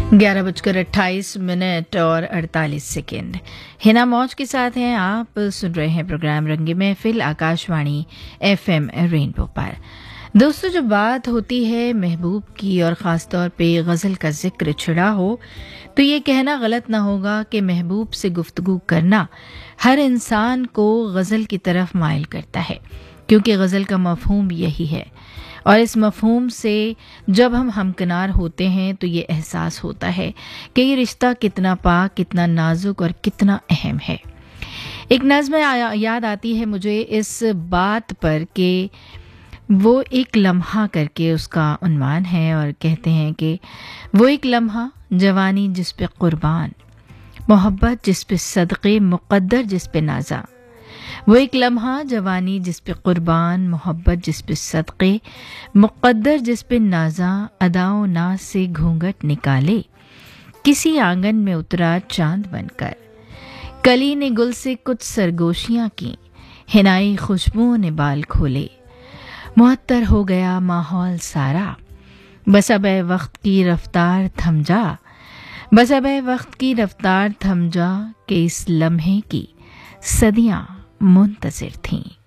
11:28 और 48 सेकेंड। हिना मौज के साथ हैं आप। सुन रहे हैं प्रोग्राम रंग महफिल आकाशवाणी FM रेनबो पर। दोस्तों, जब बात होती है महबूब की और ख़ास तौर पे गज़ल का जिक्र छिड़ा हो तो ये कहना गलत ना होगा कि महबूब से गुफ्तगू करना हर इंसान को गज़ल की तरफ माइल करता है, क्योंकि गज़ल का मफ़हूम यही है। और इस मफ़हूम से जब हम हमकिनार होते हैं तो ये एहसास होता है कि ये रिश्ता कितना पाक, कितना नाजुक और कितना अहम है। एक नज़्म याद आती है मुझे इस बात पर कि वो एक लम्हा करके उसका उन्वान है, और कहते हैं कि वो एक लम्हा जवानी जिस पे कुर्बान, मोहब्बत जिस पे सदक़े, मुक़द्दर जिस पे नाज़ा। वो एक लम्हा जवानी जिस पे कुर्बान, मोहब्बत जिस पे सदक़े, मुक़द्दर जिस पे नाज़ा। अदाओ नाज से घूंघट निकाले, किसी आंगन में उतरा चांद बनकर। कली ने गुल से कुछ सरगोशियाँ की, हिनाई खुशबुओं ने बाल खोले। मुअत्तर हो गया माहौल सारा, बस अब ए वक्त की रफ्तार थम जा, बस अब ए वक्त की रफ्तार थम जा, कि इस लम्हे की सदियाँ मुंतज़िर थीं।